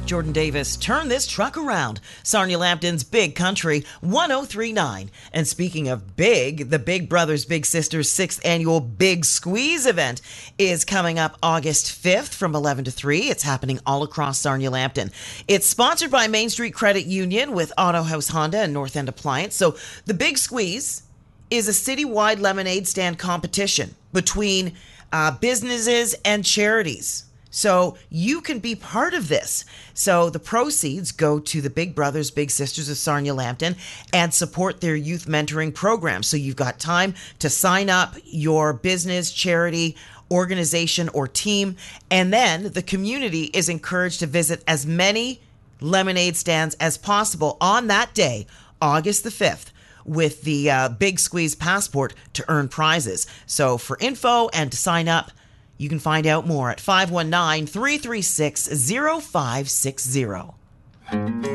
Jordan Davis, turn this truck around. Sarnia Lambton's Big Country 1039. And speaking of big, the Big Brothers Big Sisters 6th annual Big Squeeze event is coming up August 5th from 11 to 3. It's happening all across Sarnia Lambton. It's sponsored by Main Street Credit Union with Auto House Honda and North End Appliance. So the Big Squeeze is a citywide lemonade stand competition between businesses and charities. So you can be part of this. So the proceeds go to the Big Brothers Big Sisters of Sarnia Lambton and support their youth mentoring program. So you've got time to sign up your business, charity, organization, or team. And then the community is encouraged to visit as many lemonade stands as possible on that day, August the 5th. With the Big Squeeze passport to earn prizes. So for info and to sign up, you can find out more at 519-336-0560.